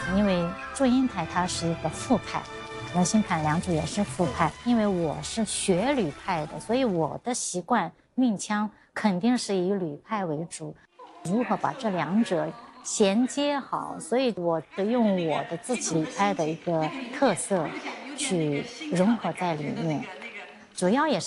因为祝英台她是一个副派，罗新凯良主也是副派。因为我是学吕派的，所以我的习惯韵腔肯定是以吕派为主。如何把这两者衔接好，所以我得用我的自己吕派的一个特色去融合在里面，主要也是